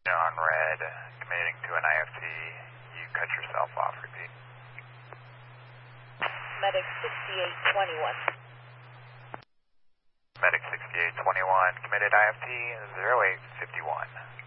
On red, committing to an IFT. You cut yourself off. Repeat. Medic 6821. Medic 6821, committed IFT 0851.